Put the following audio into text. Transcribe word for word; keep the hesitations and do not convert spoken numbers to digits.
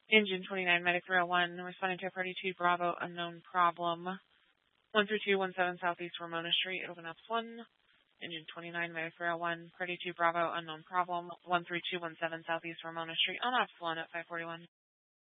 Engine twenty-nine, Medic three oh one, responding to a party two Bravo, unknown problem. one three two one seven Southeast Ramona Street, Open Ops one. Engine twenty-nine, Medic three oh one, party two Bravo, unknown problem. one three two one seven Southeast Ramona Street, on Ops one at five forty-one.